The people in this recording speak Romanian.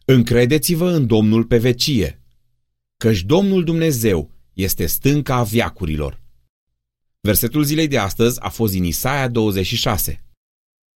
Încredeți-vă în Domnul pe vecie, căci Domnul Dumnezeu este stânca veacurilor. Versetul zilei de astăzi a fost din Isaia 26.